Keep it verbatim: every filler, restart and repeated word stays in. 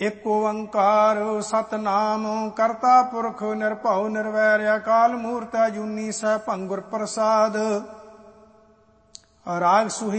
ਇੱਕ ਓੰਕਾਰ ਸਤਨਾਮ ਕਰਤਾ ਪੁਰਖ ਨਿਰਭਉ ਨਿਰਵੈਰ ਅਕਾਲ ਮੂਰਤਿ ਅਜੂਨੀ ਸੈਭੰ ਗੁਰ ਪ੍ਰਸਾਦ। ਰਾਗ ਸੁਹੀ